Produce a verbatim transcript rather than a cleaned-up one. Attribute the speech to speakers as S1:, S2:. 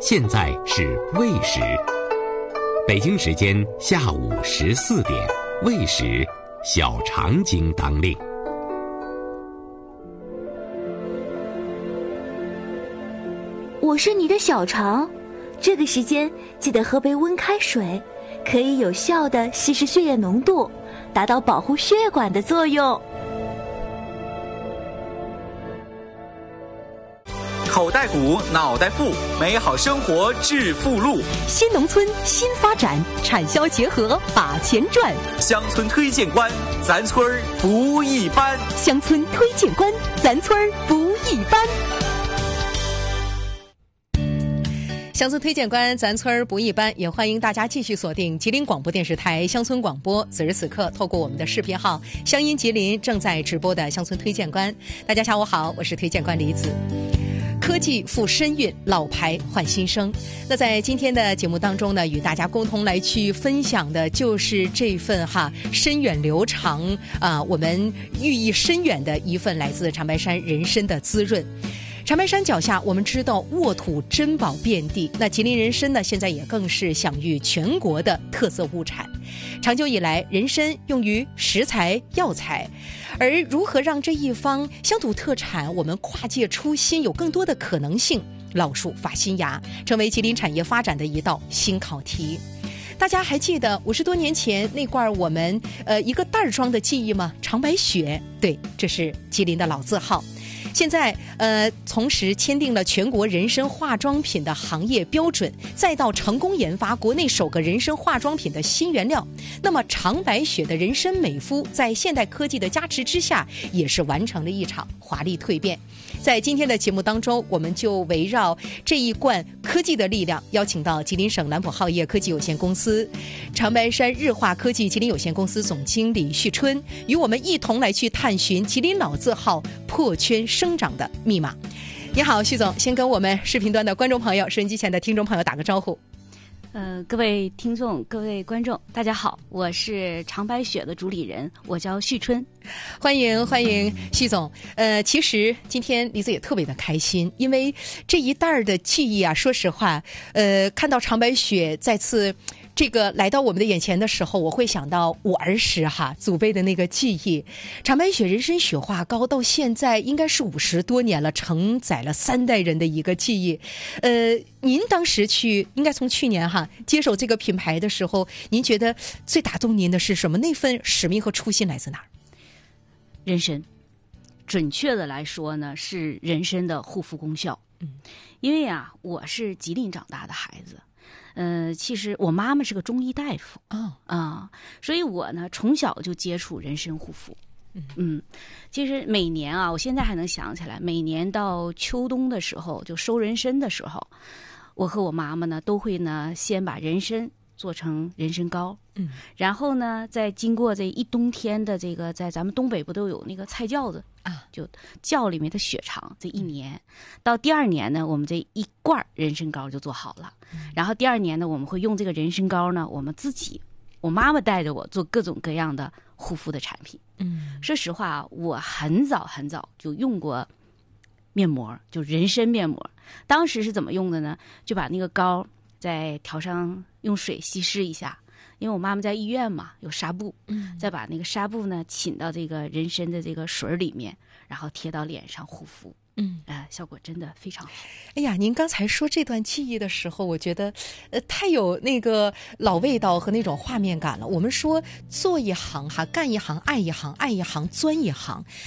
S1: 现在是未时，北京时间下午十四点，未时，小肠经当令。
S2: 我是你的小肠，这个时间记得喝杯温开水，可以有效地稀释血液浓度，达到保护血管的作用。
S3: 口袋鼓，脑袋富，美好生活致富路。
S4: 新农村新发展，产销结合把钱赚。
S3: 乡村推荐官，咱村儿不一般。
S4: 乡村推荐官，咱村儿不一般。乡村推荐官，咱村儿不一般，也欢迎大家继续锁定吉林广播电视台乡村广播。此时此刻，透过我们的视频号“乡音吉林”正在直播的乡村推荐官，大家下午好，我是推荐官李子。科技赋深韵，老牌换新生。那在今天的节目当中呢，与大家共同来去分享的就是这份哈深远流长啊、呃，我们寓意深远的一份来自长白山人参的滋润。长白山脚下，我们知道沃土珍宝遍地，那吉林人参呢，现在也更是享誉全国的特色物产。长久以来，人参用于食材、药材，而如何让这一方乡土特产我们跨界出新，有更多的可能性，老树发新芽，成为吉林产业发展的一道新考题。大家还记得五十多年前那罐我们呃一个袋装的记忆吗？长白雪，对，这是吉林的老字号。现在，呃，同时签订了全国人参化妆品的行业标准，再到成功研发国内首个人参化妆品的新原料。那么，长白雪的人参美肤在现代科技的加持之下，也是完成了一场华丽蜕变。在今天的节目当中，我们就围绕这一罐科技的力量，邀请到吉林省蓝普浩业科技有限公司、长白山日化科技吉林有限公司总经理旭春，与我们一同来去探寻吉林老字号破圈生长的密码。你好，旭总，先跟我们视频端的观众朋友、收音机前的听众朋友打个招呼。
S5: 呃，各位听众、各位观众，大家好，我是长白雪的主理人，我叫旭春。
S4: 欢迎欢迎旭总。呃，其实今天李子也特别的开心，因为这一袋的记忆啊，说实话，呃，看到长白雪再次这个来到我们的眼前的时候，我会想到我儿时哈祖辈的那个记忆。长白雪人参雪化膏到现在应该是五十多年了，承载了三代人的一个记忆。呃，您当时去，应该从去年哈接手这个品牌的时候，您觉得最打动您的是什么？那份使命和初心来自哪儿？
S5: 人参，准确的来说呢，是人参的护肤功效。嗯，因为啊，我是吉林长大的孩子。呃，其实我妈妈是个中医大夫啊、哦呃、所以我呢从小就接触人参护肤。嗯嗯，其实每年啊，我现在还能想起来，每年到秋冬的时候，就收人参的时候，我和我妈妈呢都会呢先把人参做成人参膏，嗯，然后呢，再经过这一冬天的这个，在咱们东北不都有那个菜窖子啊，就窖里面的雪藏，这一年，到第二年呢，我们这一罐人参膏就做好了，嗯、然后第二年呢，我们会用这个人参膏呢，我们自己，我妈妈带着我做各种各样的护肤的产品。嗯，说实话，我很早很早就用过面膜，就人参面膜。当时是怎么用的呢？就把那个膏再调上用水稀释一下，因为我妈妈在医院嘛，有纱布，嗯，再把那个纱布呢浸到这个人参的这个水里面，然后贴到脸上护肤。嗯，呃，效果真的非常好。
S4: 哎呀，您刚才说这段记忆的时候，我觉得，呃，太有那个老味道和那种画面感了。我们说做一行哈，干一行，爱一行，爱一行，钻一行。